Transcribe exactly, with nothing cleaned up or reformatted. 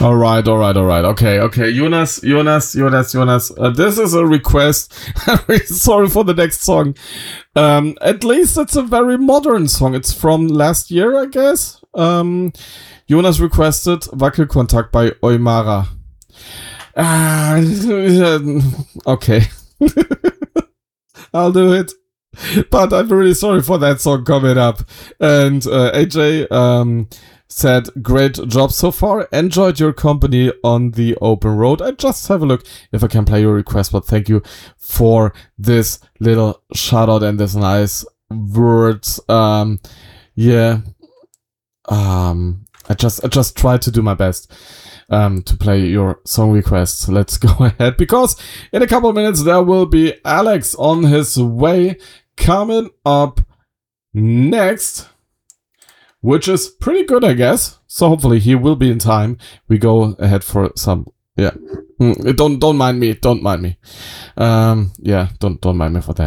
All right, all right, all right. Okay, okay. Jonas, Jonas, Jonas, Jonas. Uh, this is a request. I'm really sorry for the next song. Um, at least it's a very modern song. It's from last year, I guess. Um, Jonas requested Wackelkontakt by Oimara. Ah, okay. I'll do it. But I'm really sorry for that song coming up. And uh, A J um, said, great job so far. Enjoyed your company on the open road. I just have a look if I can play your request. But thank you for this little shout out and this nice words. Um, yeah. Um, I just I just tried to do my best. Um, to play your song requests. Let's go ahead, because in a couple of minutes there will be Alex on his way coming up next, which is pretty good, I guess. So hopefully he will be in time. We go ahead for some, yeah. Mm, don't don't mind me, don't mind me. Um, yeah, don't don't mind me for that.